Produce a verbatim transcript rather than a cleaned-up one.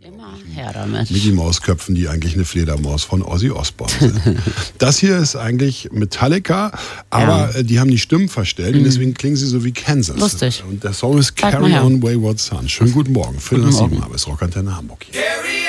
Immer her damit. Mickey Maus Köpfen, die eigentlich eine Fledermaus von Ozzy Osbourne sind. Das hier ist eigentlich Metallica, aber ja. die haben die Stimmen verstellt mhm. und deswegen klingen sie so wie Kansas. Lustig. Und der Song ist Carry On Wayward Son. Schönen guten Morgen. Viertel nach sieben, aber es ist Rockantenne Hamburg hier.